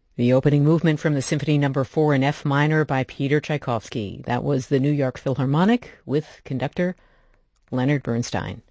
The opening movement from the Symphony No. 4 in F minor by Peter Tchaikovsky. That was the New York Philharmonic with conductor Leonard Bernstein.